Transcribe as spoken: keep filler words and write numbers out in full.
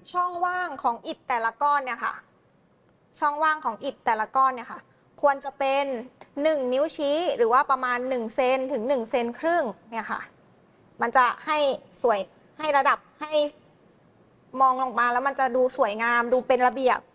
ช่องว่างของอิฐแต่ละก้อนเนี่ยค่ะช่องว่างของอิฐแต่ละก้อนเนี่ยค่ะควรจะเป็นหนึ่งนิ้วชี้หรือว่าประมาณหนึ่งเซนถึงหนึ่งเซนครึ่งเนี่ยค่ะมันจะให้สวยให้ระดับให้มองลงมาแล้วมันจะดูสวยงามดูเป็นระเบียบ